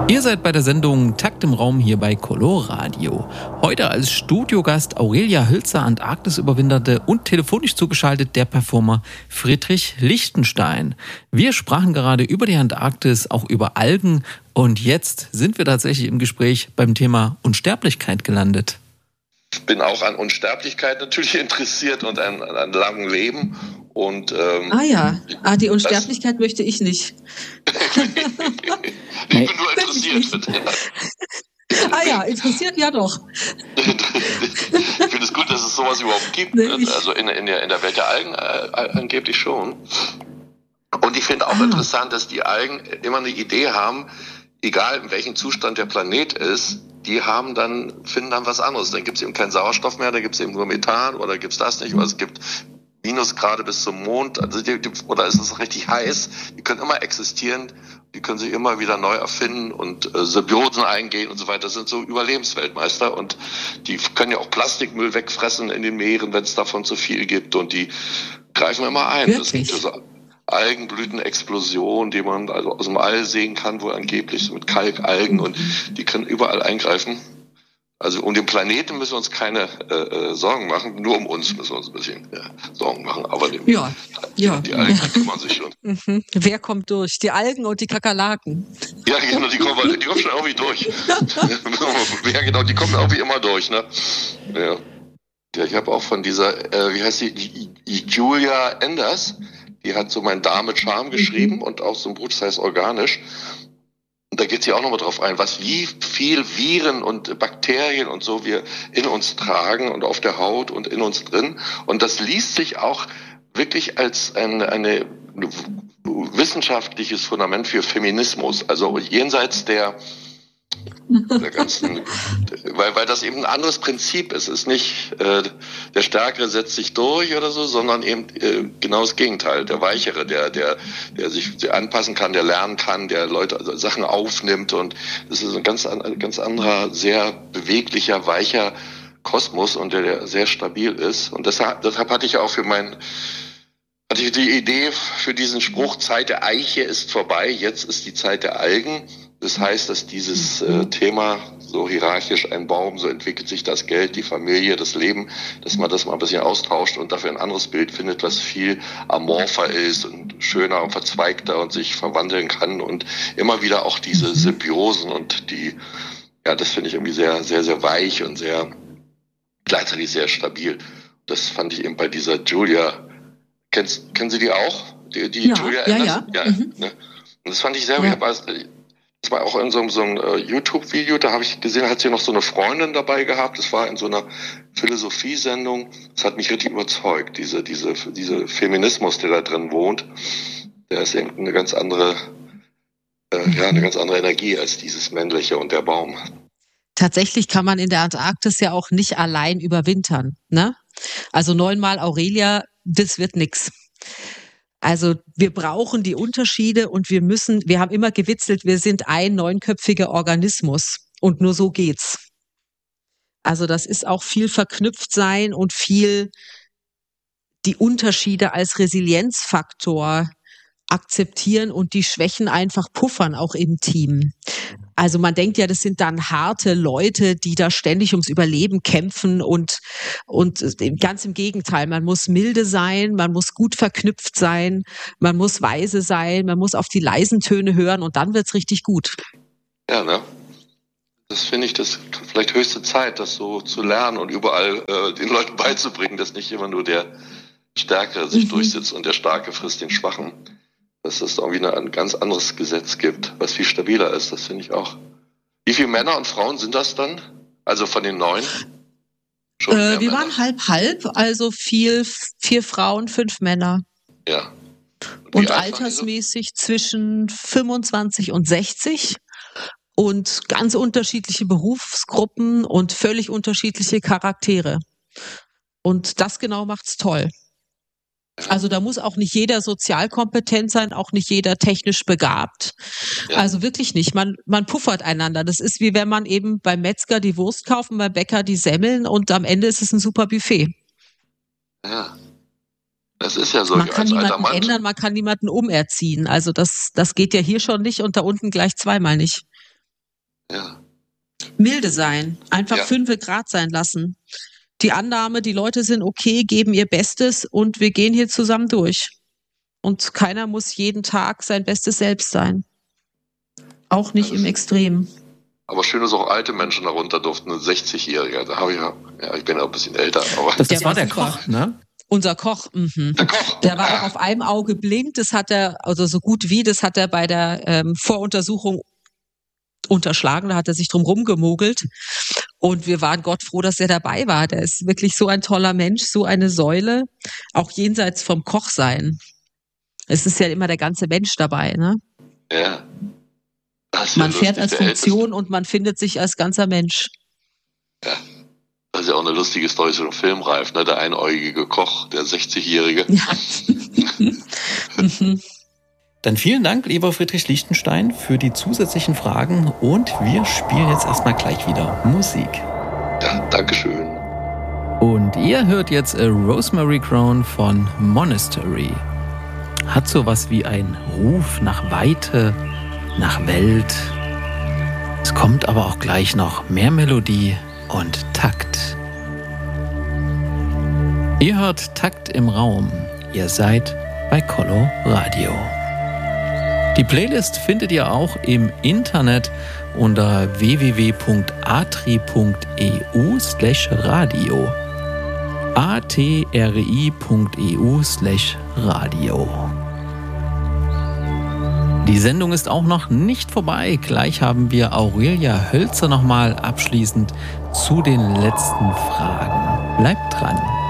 Ihr seid bei der Sendung Takt im Raum hier bei Coloradio. Heute als Studiogast Aurelia Hölzer, Antarktis-Überwinderte, und telefonisch zugeschaltet der Performer Friedrich Lichtenstein. Wir sprachen gerade über die Antarktis, auch über Algen, und jetzt sind wir tatsächlich im Gespräch beim Thema Unsterblichkeit gelandet. Ich bin auch an Unsterblichkeit natürlich interessiert und an langem Leben. Und, die Unsterblichkeit möchte ich nicht. Ich bin nur interessiert. Interessiert ja doch. Ich finde es gut, dass es sowas überhaupt gibt. Also in der Welt der Algen angeblich schon. Und ich finde auch interessant, dass die Algen immer eine Idee haben, egal in welchem Zustand der Planet ist, die finden dann was anderes. Dann gibt es eben keinen Sauerstoff mehr, dann gibt es eben nur Methan oder gibt es das nicht, oder es gibt Minusgrade bis zum Mond, oder ist es richtig heiß. Die können immer existieren, die können sich immer wieder neu erfinden und Symbiosen eingehen und so weiter. Das sind so Überlebensweltmeister, und die können ja auch Plastikmüll wegfressen in den Meeren, wenn es davon zu viel gibt, und die greifen immer ein. Wirklich? Das gibt ja so Algenblütenexplosion, die man also aus dem All sehen kann, wo angeblich so mit Kalkalgen, und die können überall eingreifen. Also um den Planeten müssen wir uns keine Sorgen machen, nur um uns müssen wir uns ein bisschen Sorgen machen. Aber die Algen kümmern sich schon. Wer kommt durch? Die Algen und die Kakerlaken. Ja, genau, die kommen schon irgendwie durch. Ja, genau, die kommen irgendwie immer durch, ne? Ja, ich habe auch von dieser, wie heißt die, Julia Enders, die hat so Mein Darm mit Charme geschrieben und auch so ein Buch, das heißt Organisch. Und da geht sie auch nochmal drauf ein, wie viel Viren und Bakterien und so wir in uns tragen und auf der Haut und in uns drin. Und das liest sich auch wirklich als ein wissenschaftliches Fundament für Feminismus. Also jenseits der ganzen, weil das eben ein anderes Prinzip ist. Es ist nicht der Stärkere setzt sich durch oder so, sondern eben genau das Gegenteil. Der Weichere, der sich anpassen kann, der lernen kann, der Leute Sachen aufnimmt, und das ist ein ganz anderer, sehr beweglicher, weicher Kosmos, und der sehr stabil ist. Und deshalb hatte ich auch die Idee für diesen Spruch: Zeit der Eiche ist vorbei, jetzt ist die Zeit der Algen. Das heißt, dass dieses Thema, so hierarchisch ein Baum, so entwickelt sich das Geld, die Familie, das Leben, dass man das mal ein bisschen austauscht und dafür ein anderes Bild findet, was viel amorpher ist und schöner und verzweigter und sich verwandeln kann, und immer wieder auch diese Symbiosen und das finde ich irgendwie sehr, sehr, sehr weich und gleichzeitig sehr stabil. Das fand ich eben bei dieser Julia. Kennen Sie die auch? Die Julia Enders? Ja. Ne? Und das fand ich sehr, das war auch in so einem YouTube-Video, da habe ich gesehen, hat sie noch so eine Freundin dabei gehabt. Das war in so einer Philosophiesendung. Das hat mich richtig überzeugt, diese Feminismus, der da drin wohnt. Der ist eben eine ganz andere Energie als dieses Männliche und der Baum. Tatsächlich kann man in der Antarktis ja auch nicht allein überwintern, ne? Also 9-mal Aurelia, das wird nix. Also wir brauchen die Unterschiede, und wir haben immer gewitzelt, wir sind ein 9-köpfiger Organismus, und nur so geht's. Also das ist auch viel verknüpft sein und viel die Unterschiede als Resilienzfaktor akzeptieren und die Schwächen einfach puffern, auch im Team. Also man denkt ja, das sind dann harte Leute, die da ständig ums Überleben kämpfen, und ganz im Gegenteil, man muss milde sein, man muss gut verknüpft sein, man muss weise sein, man muss auf die leisen Töne hören, und dann wird's richtig gut. Ja, ne? Das finde ich, das vielleicht höchste Zeit, das so zu lernen und überall den Leuten beizubringen, dass nicht immer nur der Stärkere sich durchsetzt und der Starke frisst den Schwachen. Dass es irgendwie ein ganz anderes Gesetz gibt, was viel stabiler ist. Das finde ich auch. Wie viele Männer und Frauen sind das dann? Also von den 9? Wir waren halb, also 4 Frauen, 5 Männer. Ja. Und altersmäßig zwischen 25 und 60. Und ganz unterschiedliche Berufsgruppen und völlig unterschiedliche Charaktere. Und das genau macht's toll. Also da muss auch nicht jeder sozial kompetent sein, auch nicht jeder technisch begabt. Ja. Also wirklich nicht. Man puffert einander. Das ist wie wenn man eben beim Metzger die Wurst kauft und beim Bäcker die Semmeln, und am Ende ist es ein super Buffet. Ja. Das ist ja so. Man kann niemanden ändern, man kann niemanden umerziehen. Also das geht ja hier schon nicht und da unten gleich zweimal nicht. Ja. Milde sein, einfach Ja. 5 Grad sein lassen. Die Annahme, die Leute sind okay, geben ihr Bestes und wir gehen hier zusammen durch. Und keiner muss jeden Tag sein bestes Selbst sein. Auch nicht im Extrem. Aber schön, dass auch alte Menschen darunter durften, ein 60-Jähriger. Da habe ich ja, ich bin ja ein bisschen älter, aber. Das Der war war der super. Koch, ne? Unser Koch, Der Koch. der war auch auf einem Auge blind. Das hat er, also so gut wie, das hat er bei der Voruntersuchung unterschlagen. Da hat er sich drum rumgemogelt. Und wir waren Gott froh, dass er dabei war. Der ist wirklich so ein toller Mensch, so eine Säule, auch jenseits vom Kochsein. Es ist ja immer der ganze Mensch dabei, ne? Ja. Das ist Man ja fährt lustig, als der Funktion Älteste. und man findet sich als ganzer Mensch. Ja. Das ist ja auch eine lustige Story, so ein Filmreif, ne? Der einäugige Koch, der 60-Jährige. Ja. Mhm. Dann vielen Dank, lieber Friedrich Lichtenstein, für die zusätzlichen Fragen und wir spielen jetzt erstmal gleich wieder Musik. Ja, Dankeschön. Und ihr hört jetzt A Rosemary Crown von Monastery. Hat sowas wie ein Ruf nach Weite, nach Welt. Es kommt aber auch gleich noch mehr Melodie und Takt. Ihr hört Takt im Raum. Ihr seid bei Colo Radio. Die Playlist findet ihr auch im Internet unter www.atri.eu/radio. atri.eu/radio. Die Sendung ist auch noch nicht vorbei. Gleich haben wir Aurelia Hölzer nochmal abschließend zu den letzten Fragen. Bleibt dran.